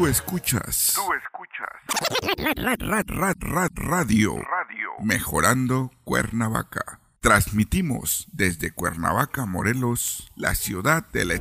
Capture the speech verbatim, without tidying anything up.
Tú escuchas. Tú escuchas. Rad, rad, rad, rad, radio. Radio. Mejorando Cuernavaca. Transmitimos desde Cuernavaca, Morelos, la ciudad de la